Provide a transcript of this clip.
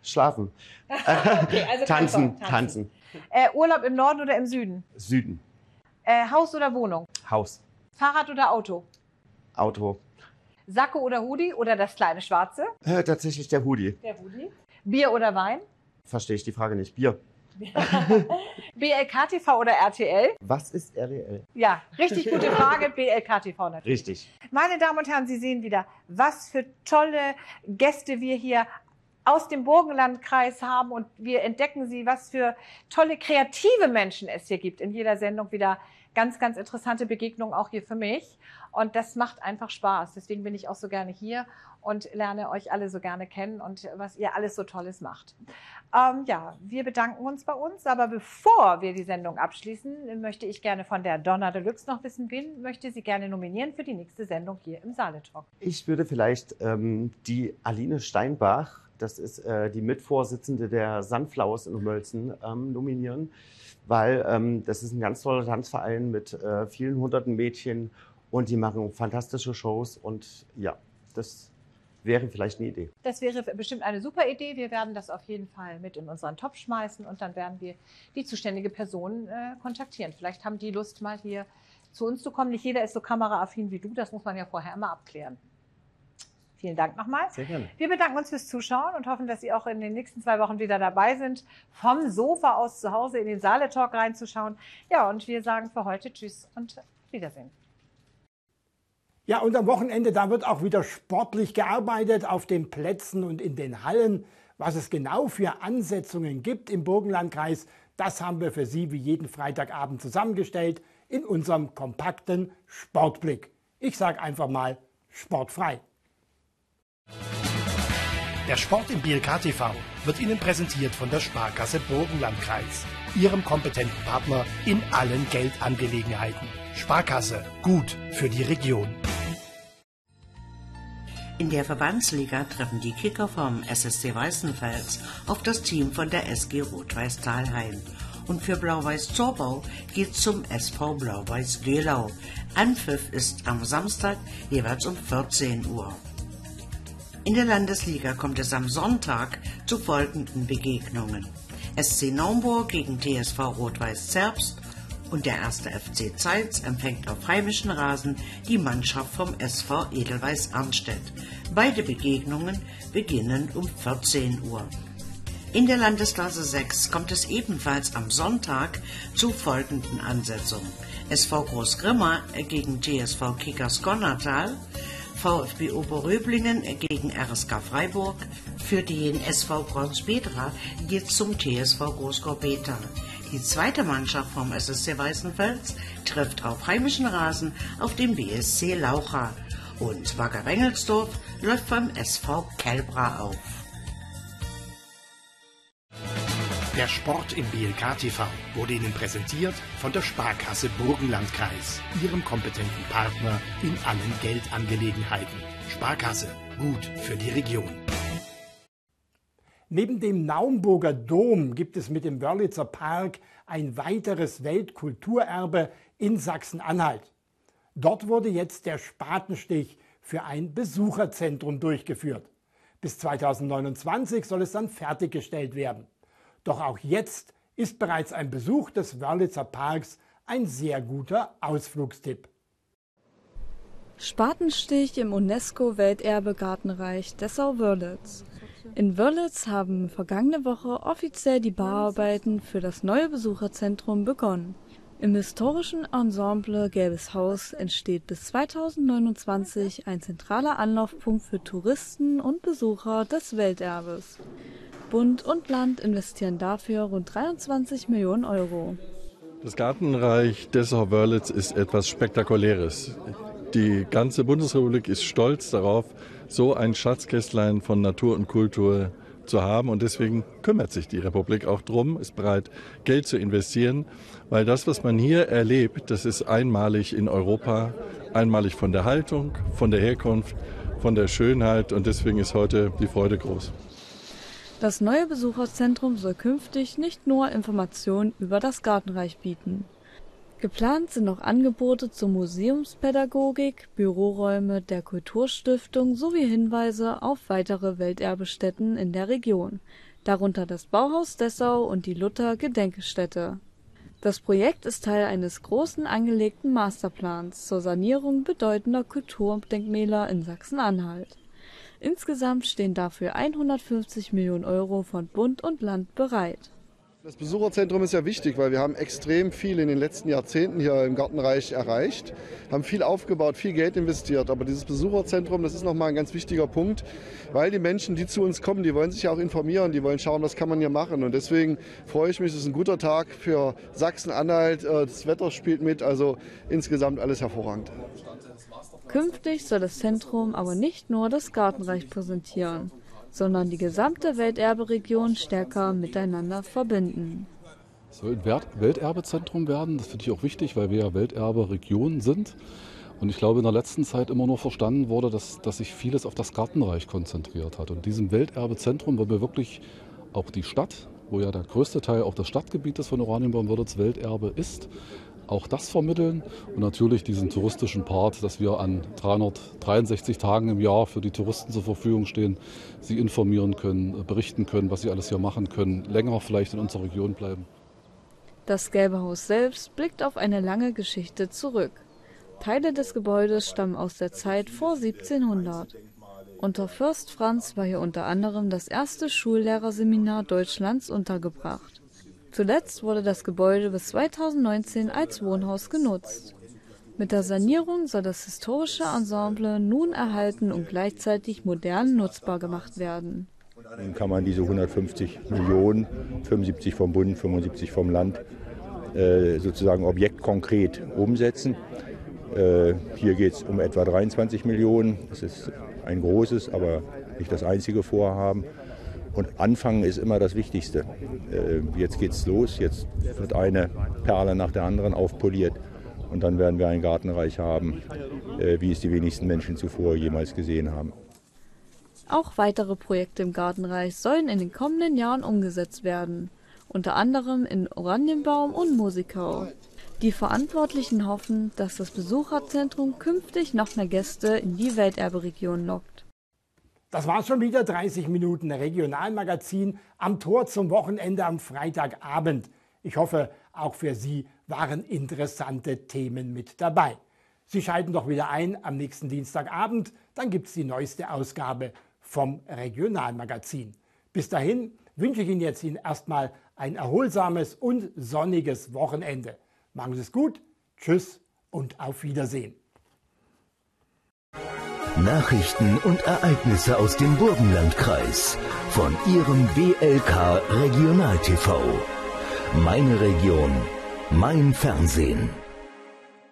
Schlafen. Okay, also Tanzen. Urlaub im Norden oder im Süden? Süden. Haus oder Wohnung? Haus. Fahrrad oder Auto? Auto. Sakko oder Hoodie oder das kleine Schwarze? Tatsächlich der Hoodie. Der Hoodie. Bier oder Wein? Verstehe ich die Frage nicht. Bier. BLK-TV oder RTL? Was ist RTL? Ja, richtig gute Frage. BLK-TV natürlich. Richtig. Meine Damen und Herren, Sie sehen wieder, was für tolle Gäste wir hier aus dem Burgenlandkreis haben und wir entdecken sie, was für tolle kreative Menschen es hier gibt. In jeder Sendung wieder ganz, ganz interessante Begegnungen auch hier für mich und das macht einfach Spaß. Deswegen bin ich auch so gerne hier und lerne euch alle so gerne kennen und was ihr alles so Tolles macht. Ja, wir bedanken uns bei uns, aber bevor wir die Sendung abschließen, möchte ich gerne von der Donna Deluxe noch wissen, wen möchte sie gerne nominieren für die nächste Sendung hier im Saale-Talk? Ich würde vielleicht die Aline Steinbach, das ist die Mitvorsitzende der Sunflowers in Mölzen, nominieren, weil das ist ein ganz toller Tanzverein mit vielen hunderten Mädchen und die machen fantastische Shows und ja, das wäre vielleicht eine Idee. Das wäre bestimmt eine super Idee. Wir werden das auf jeden Fall mit in unseren Topf schmeißen und dann werden wir die zuständige Person kontaktieren. Vielleicht haben die Lust, mal hier zu uns zu kommen. Nicht jeder ist so kameraaffin wie du, das muss man ja vorher immer abklären. Vielen Dank nochmal. Sehr gerne. Wir bedanken uns fürs Zuschauen und hoffen, dass Sie auch in den nächsten 2 Wochen wieder dabei sind, vom Sofa aus zu Hause in den Saale-Talk reinzuschauen. Ja, und wir sagen für heute Tschüss und Wiedersehen. Ja, und am Wochenende, da wird auch wieder sportlich gearbeitet auf den Plätzen und in den Hallen. Was es genau für Ansetzungen gibt im Burgenlandkreis, das haben wir für Sie wie jeden Freitagabend zusammengestellt in unserem kompakten Sportblick. Ich sage einfach mal sportfrei. Der Sport im BLK-TV wird Ihnen präsentiert von der Sparkasse Burgenlandkreis, Ihrem kompetenten Partner in allen Geldangelegenheiten. Sparkasse, gut für die Region. In der Verbandsliga treffen die Kicker vom SSC Weißenfels auf das Team von der SG Rot-Weiß Thalheim. Und für Blau-Weiß Zorbau geht's zum SV Blau-Weiß Gölau. Anpfiff ist am Samstag jeweils um 14 Uhr. In der Landesliga kommt es am Sonntag zu folgenden Begegnungen. SC Naumburg gegen TSV Rot-Weiß Zerbst und der 1. FC Zeitz empfängt auf heimischen Rasen die Mannschaft vom SV Edelweiss Arnstedt. Beide Begegnungen beginnen um 14 Uhr. In der Landesklasse 6 kommt es ebenfalls am Sonntag zu folgenden Ansetzungen. SV Großgrimma gegen TSV Kickers Gonnertal, VfB Oberröblingen gegen RSK Freiburg. Für den SV Braunsbedra geht es zum TSV Großgorbeta. Die zweite Mannschaft vom SSC Weißenfels trifft auf heimischen Rasen auf den BSC Laucha. Und Wacker-Wengelsdorf läuft beim SV Kelbra auf. Der Sport im BLK-TV wurde Ihnen präsentiert von der Sparkasse Burgenlandkreis, Ihrem kompetenten Partner in allen Geldangelegenheiten. Sparkasse, gut für die Region. Neben dem Naumburger Dom gibt es mit dem Wörlitzer Park ein weiteres Weltkulturerbe in Sachsen-Anhalt. Dort wurde jetzt der Spatenstich für ein Besucherzentrum durchgeführt. Bis 2029 soll es dann fertiggestellt werden. Doch auch jetzt ist bereits ein Besuch des Wörlitzer Parks ein sehr guter Ausflugstipp. Spatenstich im UNESCO-Welterbe Gartenreich Dessau-Wörlitz. In Wörlitz haben vergangene Woche offiziell die Bauarbeiten für das neue Besucherzentrum begonnen. Im historischen Ensemble Gelbes Haus entsteht bis 2029 ein zentraler Anlaufpunkt für Touristen und Besucher des Welterbes. Bund und Land investieren dafür rund 23 Millionen Euro. Das Gartenreich Dessau-Wörlitz ist etwas Spektakuläres. Die ganze Bundesrepublik ist stolz darauf, so ein Schatzkästlein von Natur und Kultur zu haben. Und deswegen kümmert sich die Republik auch drum, ist bereit, Geld zu investieren. Weil das, was man hier erlebt, das ist einmalig in Europa, einmalig von der Haltung, von der Herkunft, von der Schönheit. Und deswegen ist heute die Freude groß. Das neue Besucherzentrum soll künftig nicht nur Informationen über das Gartenreich bieten. Geplant sind noch Angebote zur Museumspädagogik, Büroräume der Kulturstiftung sowie Hinweise auf weitere Welterbestätten in der Region. darunter das Bauhaus Dessau und die Luther-Gedenkstätte. Das Projekt ist Teil eines großen angelegten Masterplans zur Sanierung bedeutender Kulturdenkmäler in Sachsen-Anhalt. Insgesamt stehen dafür 150 Millionen Euro von Bund und Land bereit. Das Besucherzentrum ist ja wichtig, weil wir haben extrem viel in den letzten Jahrzehnten hier im Gartenreich erreicht, haben viel aufgebaut, viel Geld investiert. Aber dieses Besucherzentrum, das ist nochmal ein ganz wichtiger Punkt, weil die Menschen, die zu uns kommen, die wollen sich ja auch informieren, die wollen schauen, was kann man hier machen. Und deswegen freue ich mich, es ist ein guter Tag für Sachsen-Anhalt, das Wetter spielt mit, also insgesamt alles hervorragend. Künftig soll das Zentrum aber nicht nur das Gartenreich präsentieren, sondern die gesamte Welterberegion stärker miteinander verbinden. Es soll ein Welterbezentrum werden, das finde ich auch wichtig, weil wir ja Welterberegion sind. Und ich glaube, in der letzten Zeit immer nur verstanden wurde, dass sich vieles auf das Gartenreich konzentriert hat. Und in diesem Welterbezentrum wollen wir wirklich auch die Stadt, wo ja der größte Teil auch des Stadtgebietes von Oranienbaum-Wörlitz Welterbe ist, auch das vermitteln und natürlich diesen touristischen Part, dass wir an 363 Tagen im Jahr für die Touristen zur Verfügung stehen, sie informieren können, berichten können, was sie alles hier machen können, länger vielleicht in unserer Region bleiben. Das Gelbe Haus selbst blickt auf eine lange Geschichte zurück. Teile des Gebäudes stammen aus der Zeit vor 1700. Unter Fürst Franz war hier unter anderem das erste Schullehrerseminar Deutschlands untergebracht. Zuletzt wurde das Gebäude bis 2019 als Wohnhaus genutzt. Mit der Sanierung soll das historische Ensemble nun erhalten und gleichzeitig modern nutzbar gemacht werden. Dann kann man diese 150 Millionen, 75 vom Bund, 75 vom Land, sozusagen objektkonkret umsetzen. Hier geht es um etwa 23 Millionen. Das ist ein großes, aber nicht das einzige Vorhaben. Und anfangen ist immer das Wichtigste. Jetzt geht's los, jetzt wird eine Perle nach der anderen aufpoliert und dann werden wir ein Gartenreich haben, wie es die wenigsten Menschen zuvor jemals gesehen haben. Auch weitere Projekte im Gartenreich sollen in den kommenden Jahren umgesetzt werden, unter anderem in Oranienbaum und Musikau. Die Verantwortlichen hoffen, dass das Besucherzentrum künftig noch mehr Gäste in die Welterberegion lockt. Das war schon wieder 30 Minuten Regionalmagazin am Tor zum Wochenende am Freitagabend. Ich hoffe, auch für Sie waren interessante Themen mit dabei. Sie schalten doch wieder ein am nächsten Dienstagabend, dann gibt es die neueste Ausgabe vom Regionalmagazin. Bis dahin wünsche ich Ihnen jetzt erstmal ein erholsames und sonniges Wochenende. Machen Sie es gut, tschüss und auf Wiedersehen. Nachrichten und Ereignisse aus dem Burgenlandkreis von Ihrem WLK Regional TV. Meine Region, mein Fernsehen.